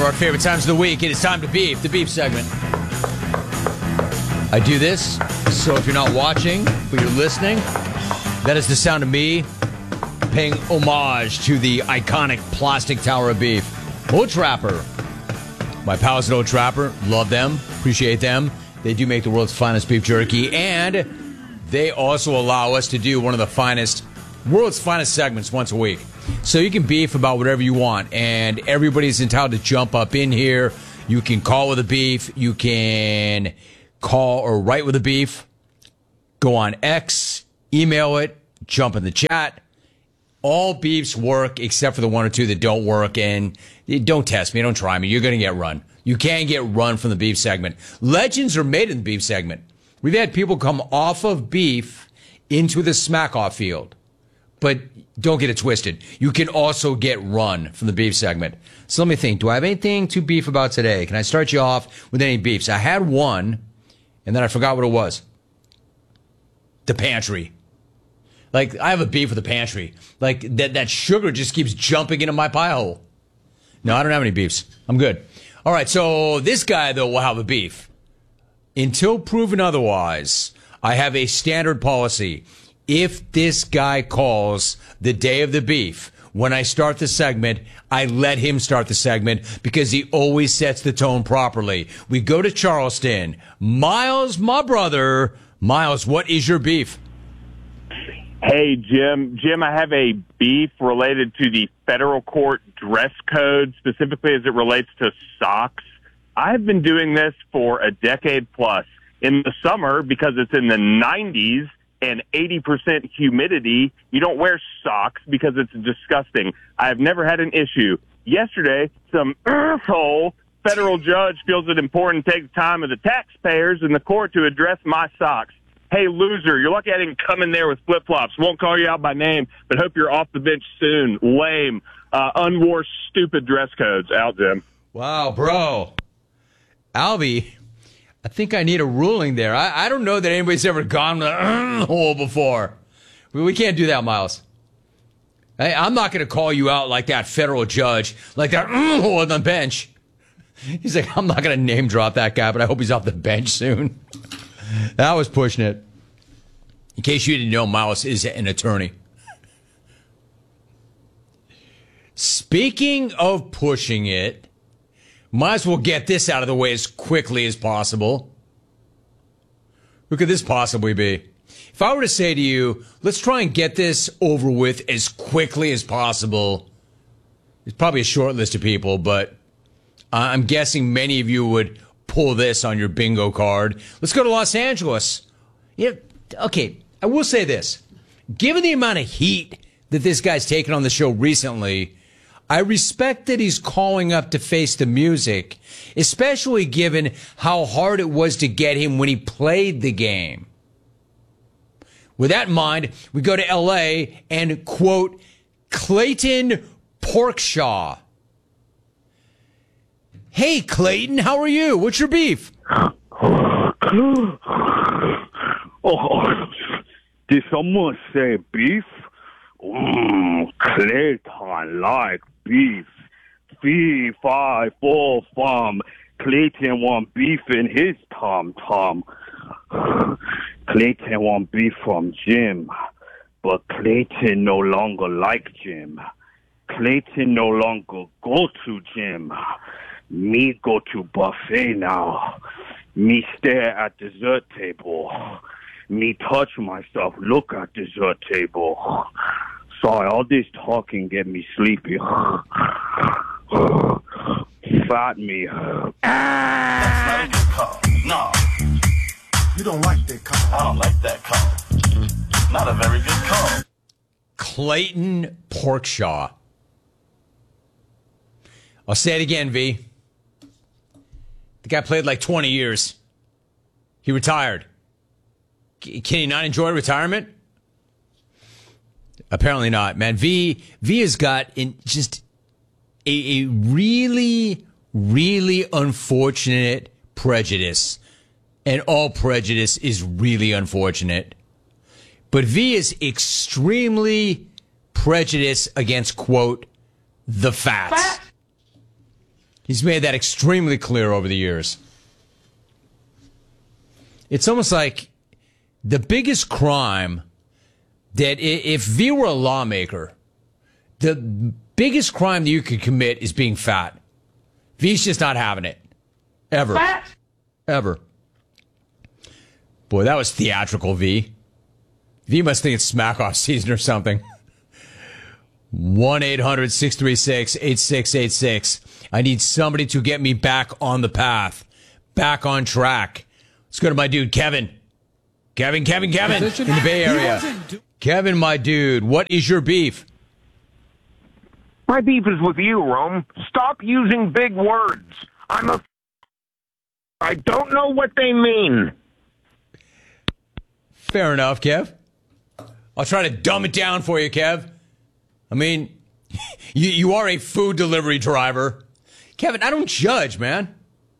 of our favorite times of the week. It is time to beef, the beef segment. I do this, so if you're not watching, but you're listening, that is the sound of me paying homage to the iconic plastic tower of beef. Old Trapper. My pals at Old Trapper, love them, appreciate them. They do make the world's finest beef jerky, and they also allow us to do one of the world's finest segments once a week. So you can beef about whatever you want, and everybody's entitled to jump up in here. You can call with a beef. You can call or write with a beef. Go on X, email it, jump in the chat. All beefs work except for the one or two that don't work, and don't test me. Don't try me. You're going to get run. You can get run from the beef segment. Legends are made in the beef segment. We've had people come off of beef into the smack-off field. But don't get it twisted. You can also get run from the beef segment. So let me think. Do I have anything to beef about today? Can I start you off with any beefs? I had one, and then I forgot what it was. The pantry. Like, I have a beef with the pantry. Like, that sugar just keeps jumping into my pie hole. No, I don't have any beefs. I'm good. All right, so this guy, though, will have a beef. Until proven otherwise, I have a standard policy. If this guy calls the day of the beef, when I start the segment, I let him start the segment because he always sets the tone properly. We go to Charleston. Miles, my brother. Miles, what is your beef? Hey, Jim. Jim, I have a beef related to the federal court dress code, specifically as it relates to socks. I've been doing this for a decade plus. In the summer, because it's in the 90s, and 80% humidity, you don't wear socks because it's disgusting. I have never had an issue. Yesterday, some asshole federal judge feels it important to take the time of the taxpayers in the court to address my socks. Hey, loser, you're lucky I didn't come in there with flip-flops. Won't call you out by name, but hope you're off the bench soon. Lame. Unwore stupid dress codes. Out, Jim. Wow, bro. Albie, I think I need a ruling there. I don't know that anybody's ever gone to the hole before. We can't do that, Miles. I'm not going to call you out like that federal judge, like that hole on the bench. He's like, I'm not going to name drop that guy, but I hope he's off the bench soon. That was pushing it. In case you didn't know, Miles is an attorney. Speaking of pushing it, might as well get this out of the way as quickly as possible. Who could this possibly be? If I were to say to you, let's try and get this over with as quickly as possible, it's probably a short list of people, but I'm guessing many of you would pull this on your bingo card. Let's go to Los Angeles. Yeah, okay, I will say this. Given the amount of heat that this guy's taken on the show recently, I respect that he's calling up to face the music, especially given how hard it was to get him when he played the game. With that in mind, we go to L.A. and quote Clayton Porkshaw. Hey, Clayton, how are you? What's your beef? Did someone say beef? Clayton like beef. 3, 5, 4, farm. Clayton want beef in his tom. Clayton want beef from Jim, but Clayton no longer like Jim. Clayton no longer go to Jim. Me go to buffet now. Me stare at dessert table. Me touch myself, look at dessert table. Sorry, all this talking get me sleepy. Fat me. That's not a good call. No. You don't like that call. I don't like that call. Not a very good call. Clayton Porkshaw. I'll say it again, V. The guy played like 20 years. He retired. Can he not enjoy retirement? Apparently not, man. V has got just a really, really unfortunate prejudice. And all prejudice is really unfortunate. But V is extremely prejudiced against, quote, the fats. He's made that extremely clear over the years. It's almost like the biggest crime that if V were a lawmaker, the biggest crime that you could commit is being fat. V's just not having it. Ever. Fat? Ever. Boy, that was theatrical, V. V must think it's smack-off season or something. 1-800-636-8686. I need somebody to get me back on the path. Back on track. Let's go to my dude, Kevin. Kevin in the Bay Area. Kevin, my dude, what is your beef? My beef is with you, Rome. Stop using big words. I don't know what they mean. Fair enough, Kev. I'll try to dumb it down for you, Kev. I mean, you are a food delivery driver. Kevin, I don't judge, man.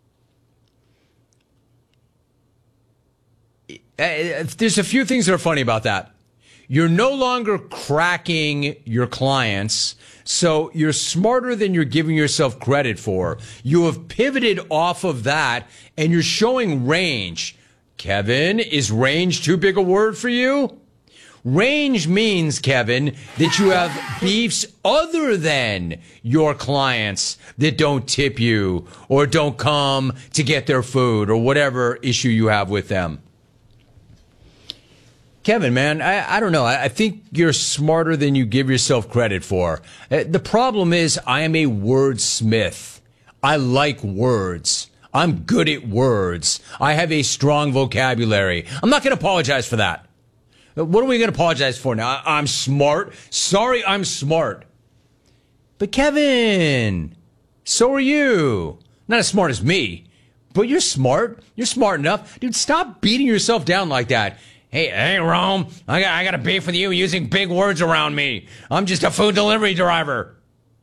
There's a few things that are funny about that. You're no longer cracking your clients, so you're smarter than you're giving yourself credit for. You have pivoted off of that, and you're showing range. Kevin, is range too big a word for you? Range means, Kevin, that you have beefs other than your clients that don't tip you or don't come to get their food or whatever issue you have with them. Kevin, man, I don't know. I think you're smarter than you give yourself credit for. The problem is I am a wordsmith. I like words. I'm good at words. I have a strong vocabulary. I'm not going to apologize for that. What are we going to apologize for now? I'm smart. Sorry, I'm smart. But Kevin, so are you. Not as smart as me, but you're smart. You're smart enough. Dude, stop beating yourself down like that. Hey, Rome, I got a beef with you using big words around me. I'm just a food delivery driver.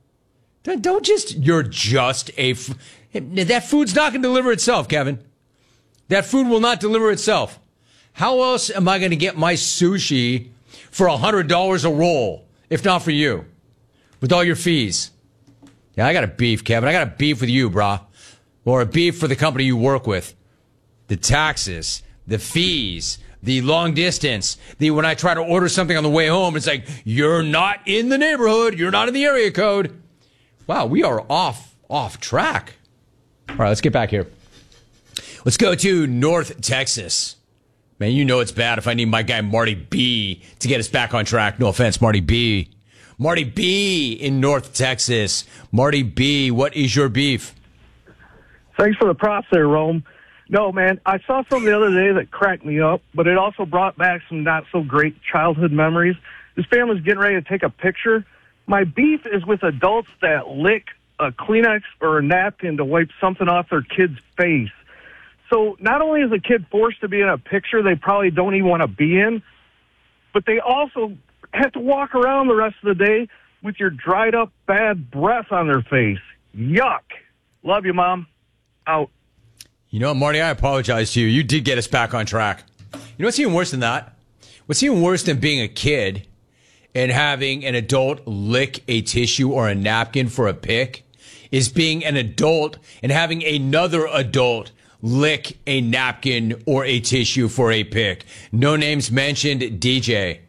Don't just, you're just a, that food's not going to deliver itself, Kevin. That food will not deliver itself. How else am I going to get my sushi for $100 a roll, if not for you, with all your fees? Yeah, I got a beef, Kevin. I got a beef with you, brah. Or a beef for the company you work with. The taxes, the fees, the long distance, when I try to order something on the way home, it's like, you're not in the neighborhood, you're not in the area code. Wow, we are off track. All right, let's get back here. Let's go to North Texas. Man, you know it's bad if I need my guy Marty B to get us back on track. No offense, Marty B. Marty B in North Texas. Marty B, what is your beef? Thanks for the props there, Rome. No, man, I saw something the other day that cracked me up, but it also brought back some not-so-great childhood memories. This family's getting ready to take a picture. My beef is with adults that lick a Kleenex or a napkin to wipe something off their kid's face. So not only is a kid forced to be in a picture they probably don't even want to be in, but they also have to walk around the rest of the day with your dried-up bad breath on their face. Yuck. Love you, Mom. Out. You know, Marty, I apologize to you. You did get us back on track. You know what's even worse than that? What's even worse than being a kid and having an adult lick a tissue or a napkin for a pick is being an adult and having another adult lick a napkin or a tissue for a pick. No names mentioned, DJ.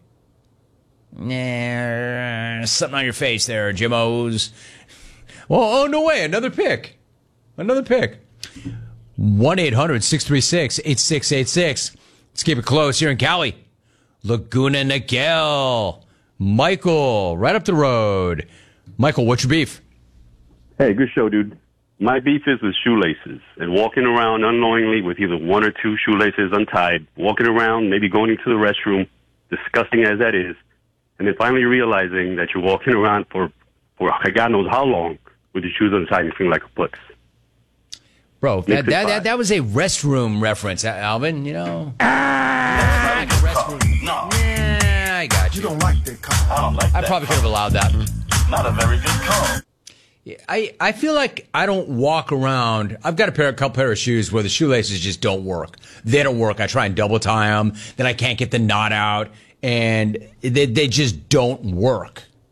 Nah, something on your face there, Jimos. Well, oh, no way. Another pick. 1-800-636-8686. Let's keep it close here in Cali. Laguna Niguel. Michael, right up the road. Michael, what's your beef? Hey, good show, dude. My beef is with shoelaces and walking around unknowingly with either one or two shoelaces untied, walking around, maybe going into the restroom, disgusting as that is, and then finally realizing that you're walking around for God knows how long with your shoes untied and feeling like a putz. Bro, that was a restroom reference, Alvin, you know. Like a restroom. No. Yeah, I got you. You don't like that car. I don't like that. I probably could have allowed that. Not a very good car. I feel like I don't walk around. I've got a couple pair of shoes where the shoelaces just don't work. They don't work. I try and double tie them. Then I can't get the knot out. And they just don't work.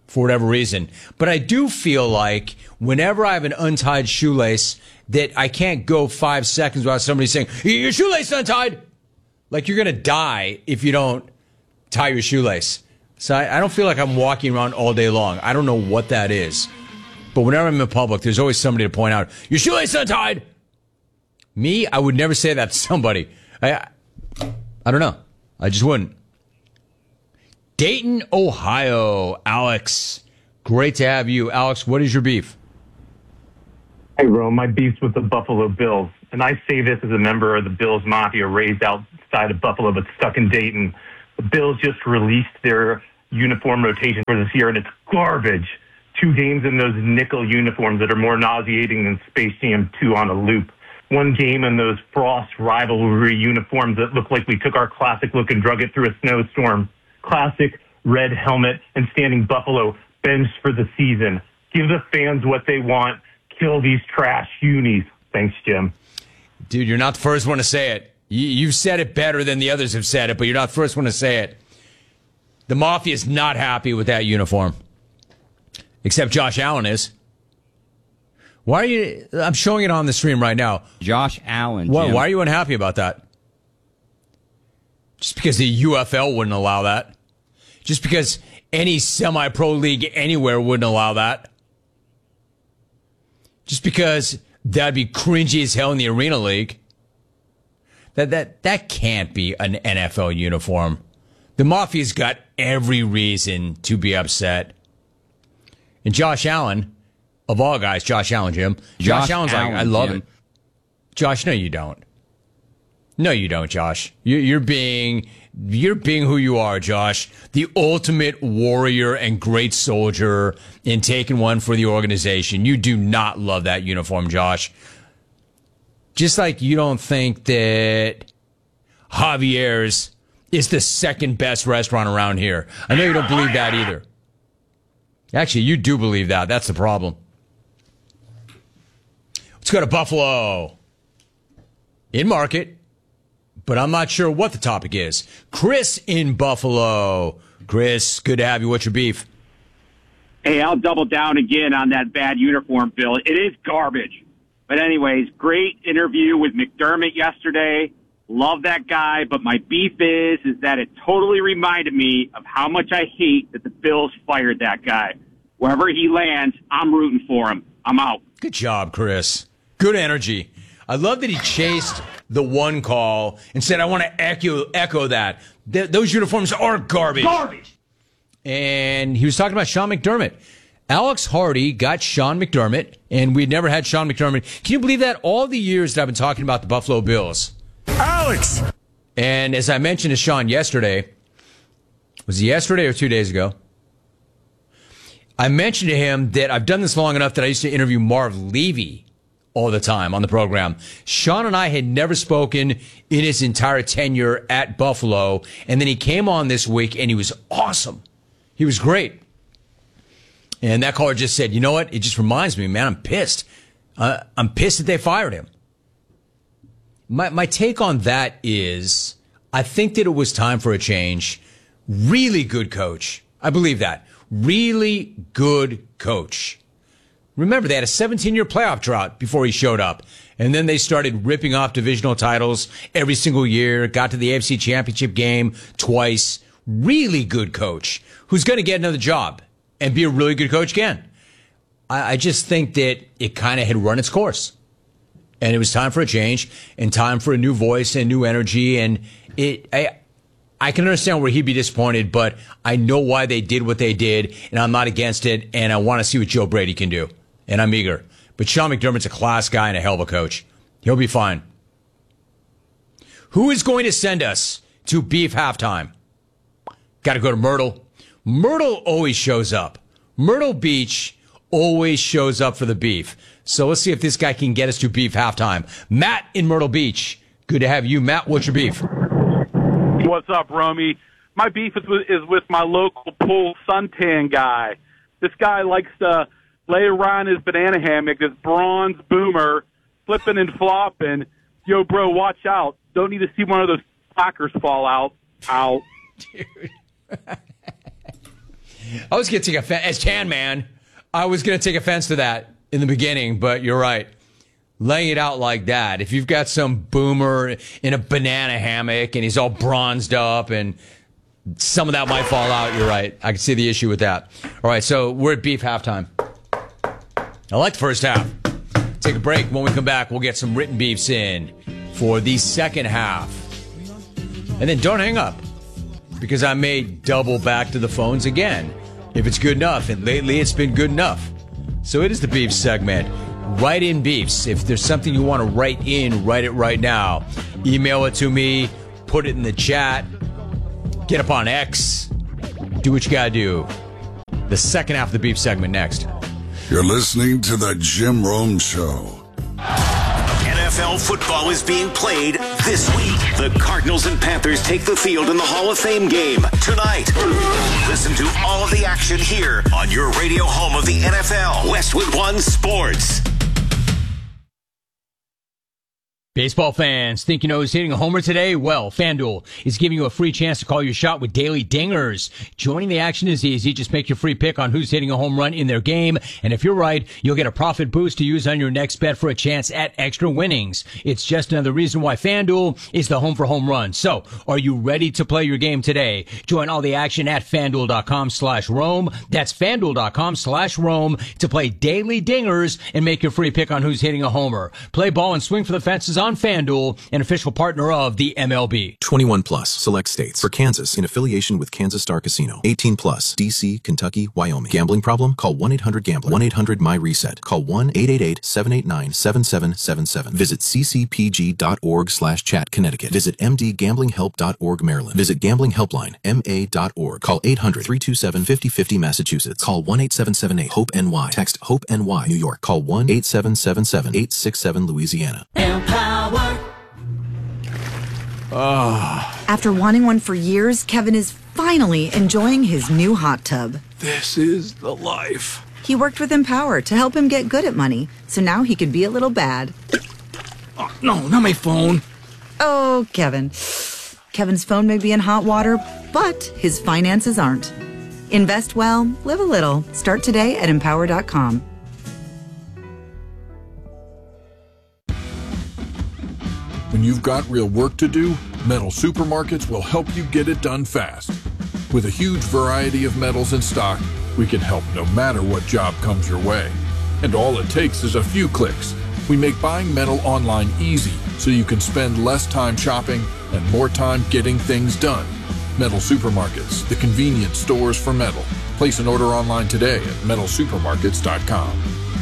for whatever reason. But I do feel like whenever I have an untied shoelace that I can't go 5 seconds without somebody saying, your shoelace is untied. Like you're going to die if you don't tie your shoelace. So I don't feel like I'm walking around all day long. I don't know what that is. But whenever I'm in public, there's always somebody to point out, your shoelace is untied. Me, I would never say that to somebody. I don't know. I just wouldn't. Dayton, Ohio. Alex, great to have you. Alex, what is your beef? Hey, Rome, my beef's with the Buffalo Bills. And I say this as a member of the Bills Mafia raised outside of Buffalo but stuck in Dayton. The Bills just released their uniform rotation for this year, and it's garbage. 2 games in those nickel uniforms that are more nauseating than Space Jam 2 on a loop. 1 game in those Frost rivalry uniforms that look like we took our classic look and drug it through a snowstorm. Classic red helmet and standing Buffalo benched for the season. Give the fans what they want. Kill these trash unis. Thanks, Jim. Dude, you're not the first one to say it. You've said it better than the others have said it, but you're not the first one to say it. The Mafia is not happy with that uniform. Except Josh Allen is. Why are you... I'm showing it on the stream right now. Josh Allen, Why are you unhappy about that? Just because the UFL wouldn't allow that? Just because any semi-pro league anywhere wouldn't allow that? Just because that'd be cringy as hell in the Arena League? That can't be an NFL uniform. The Mafia's got every reason to be upset. And Josh Allen, of all guys, Josh Allen, Jim. Josh Allen's like, I love it. Josh, no, you don't. No, you don't, Josh. You're being who you are, Josh. The ultimate warrior and great soldier in taking one for the organization. You do not love that uniform, Josh. Just like you don't think that Javier's is the second best restaurant around here. I know you don't believe that either. Actually, you do believe that. That's the problem. Let's go to Buffalo. In market, but I'm not sure what the topic is. Chris in Buffalo. Chris, good to have you. What's your beef? Hey, I'll double down again on that bad uniform, Bill. It is garbage. But anyways, great interview with McDermott yesterday. Love that guy, but my beef is that it totally reminded me of how much I hate that the Bills fired that guy. Wherever he lands, I'm rooting for him. I'm out. Good job, Chris. Good energy. I love that he chased the one call and said, I want to echo that. Those uniforms are garbage. Garbage! And he was talking about Sean McDermott. Alex Hardy got Sean McDermott, and we'd never had Sean McDermott. Can you believe that? All the years that I've been talking about the Buffalo Bills. Alex! And as I mentioned to Sean yesterday, was it yesterday or 2 days ago? I mentioned to him that I've done this long enough that I used to interview Marv Levy all the time on the program. Sean and I had never spoken in his entire tenure at Buffalo, and then he came on this week, and he was awesome. He was great. And that caller just said, you know what? It just reminds me, man, I'm pissed. I'm pissed that they fired him. My take on that is, I think that it was time for a change. Really good coach. I believe that. Really good coach. Remember, they had a 17-year playoff drought before he showed up. And then they started ripping off divisional titles every single year, got to the AFC Championship game twice. Really good coach who's going to get another job and be a really good coach again. I just think that it kind of had run its course. And it was time for a change and time for a new voice and new energy. And I can understand where he'd be disappointed, but I know why they did what they did, and I'm not against it, and I want to see what Joe Brady can do. And I'm eager. But Sean McDermott's a class guy and a hell of a coach. He'll be fine. Who is going to send us to beef halftime? Got to go to Myrtle. Myrtle always shows up. Myrtle Beach always shows up for the beef. So let's see if this guy can get us to beef halftime. Matt in Myrtle Beach. Good to have you. Matt, what's your beef? What's up, Romy? My beef is with my local pool suntan guy. This guy likes to lay around his banana hammock, this bronze boomer, flipping and flopping. Yo, bro, watch out. Don't need to see one of those plackers fall out. Out. Dude. I was going to take offense, as Tan Man, I was going to take offense to that in the beginning, but you're right. Laying it out like that, if you've got some boomer in a banana hammock and he's all bronzed up and some of that might fall out, you're right. I can see the issue with that. All right, so we're at beef halftime. I like the first half. Take a break. When we come back, we'll get some written beefs in for the second half. And then don't hang up, because I may double back to the phones again if it's good enough. And lately it's been good enough. So it is the beef segment. Write in beefs. If there's something you want to write in, write it right now. Email it to me. Put it in the chat. Get up on X. Do what you got to do. The second half of the beef segment next. You're listening to the Jim Rome Show. NFL football is being played this week. The Cardinals and Panthers take the field in the Hall of Fame game tonight. Listen to all of the action here on your radio home of the NFL, Westwood One Sports. Baseball fans, think you know who's hitting a homer today? Well, FanDuel is giving you a free chance to call your shot with daily dingers. Joining the action is easy. Just make your free pick on who's hitting a home run in their game. And if you're right, you'll get a profit boost to use on your next bet for a chance at extra winnings. It's just another reason why FanDuel is the home for home runs. So, are you ready to play your game today? Join all the action at FanDuel.com/Rome. That's FanDuel.com/Rome to play daily dingers and make your free pick on who's hitting a homer. Play ball and swing for the fences on FanDuel, an official partner of the MLB. 21 plus, select states. For Kansas, in affiliation with Kansas Star Casino. 18 plus, D.C., Kentucky, Wyoming. Gambling problem? Call 1-800-GAMBLER. 1-800-MY-RESET. Call 1-888-789-7777. Visit ccpg.org/chat, Connecticut. Visit mdgamblinghelp.org, Maryland. Visit Gambling Helpline, ma.org. Call 800-327-5050, Massachusetts. Call 1-8778-HOPE-NY. Text HOPE-NY, New York. Call 1-8777-867, Louisiana. After wanting one for years, Kevin is finally enjoying his new hot tub. This is the life. He worked with Empower to help him get good at money, so now he could be a little bad. Oh, no, not my phone. Oh, Kevin. Kevin's phone may be in hot water, but his finances aren't. Invest well, live a little. Start today at Empower.com. When you've got real work to do, Metal Supermarkets will help you get it done fast. With a huge variety of metals in stock, we can help no matter what job comes your way. And all it takes is a few clicks. We make buying metal online easy so you can spend less time shopping and more time getting things done. Metal Supermarkets, the convenient stores for metal. Place an order online today at metalsupermarkets.com.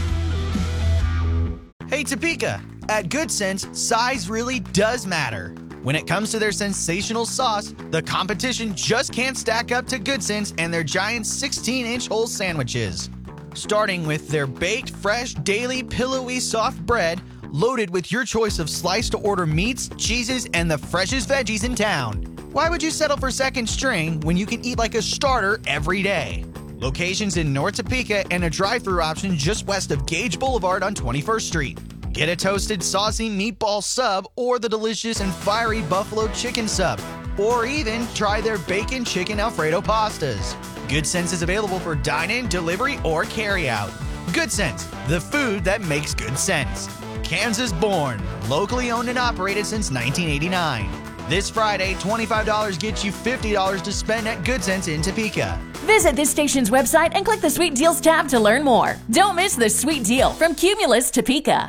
Hey Topeka! At Good Sense, size really does matter. When it comes to their sensational sauce, the competition just can't stack up to Good Sense and their giant 16-inch whole sandwiches. Starting with their baked, fresh, daily, pillowy, soft bread, loaded with your choice of slice-to-order meats, cheeses, and the freshest veggies in town. Why would you settle for second string when you can eat like a starter every day? Locations in North Topeka and a drive-thru option just west of Gage Boulevard on 21st Street. Get a toasted, saucy meatball sub or the delicious and fiery buffalo chicken sub. Or even try their bacon chicken Alfredo pastas. Good Sense is available for dine-in, delivery, or carry-out. Good Sense, the food that makes good sense. Kansas born, locally owned and operated since 1989. This Friday, $25 gets you $50 to spend at Good Sense in Topeka. Visit this station's website and click the Sweet Deals tab to learn more. Don't miss the sweet deal from Cumulus Topeka.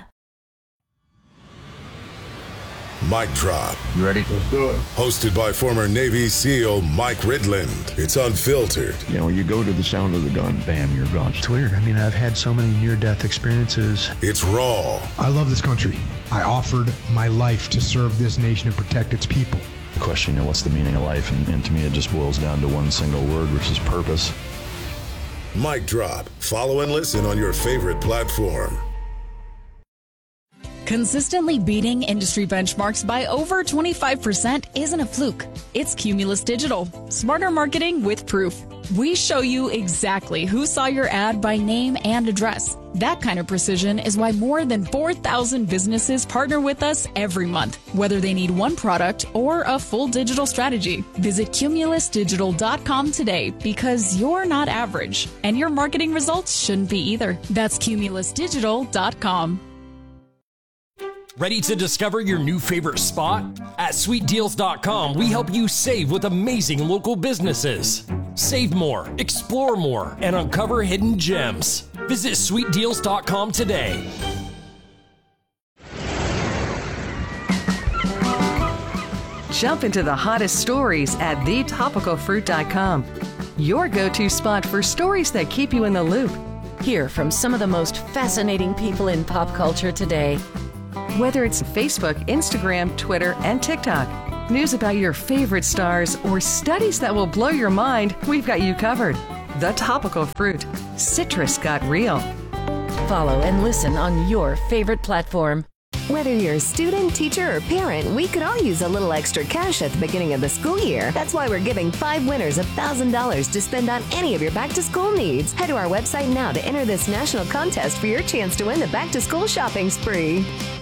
Mic Drop. You ready? Let's do it. Hosted by former Navy SEAL Mike Ridland. It's unfiltered. You know, you go to the sound of the gun, bam, you're gone. It's weird. I mean, I've had so many near-death experiences. It's raw. I love this country. I offered my life to serve this nation and protect its people. The question, you know, what's the meaning of life? And to me, it just boils down to one single word, which is purpose. Mic Drop. Follow and listen on your favorite platform. Consistently beating industry benchmarks by over 25% isn't a fluke. It's Cumulus Digital. Smarter marketing with proof. We show you exactly who saw your ad by name and address. That kind of precision is why more than 4,000 businesses partner with us every month, whether they need one product or a full digital strategy. Visit cumulusdigital.com today because you're not average, and your marketing results shouldn't be either. That's cumulusdigital.com. Ready to discover your new favorite spot? At sweetdeals.com, we help you save with amazing local businesses. Save more, explore more, and uncover hidden gems. Visit sweetdeals.com today. Jump into the hottest stories at thetopicalfruit.com. Your go-to spot for stories that keep you in the loop. Hear from some of the most fascinating people in pop culture today. Whether it's Facebook, Instagram, Twitter, and TikTok, news about your favorite stars, or studies that will blow your mind, we've got you covered. The Topical Fruit. Citrus got real. Follow and listen on your favorite platform. Whether you're a student, teacher, or parent, we could all use a little extra cash at the beginning of the school year. That's why we're giving 5 winners $1,000 to spend on any of your back-to-school needs. Head to our website now to enter this national contest for your chance to win the back-to-school shopping spree.